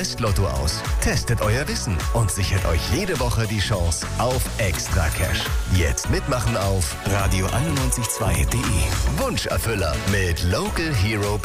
Restlotto aus. Testet euer Wissen und sichert euch jede Woche die Chance auf Extra Cash. Jetzt mitmachen auf radio912.de. Wunscherfüller mit Local Hero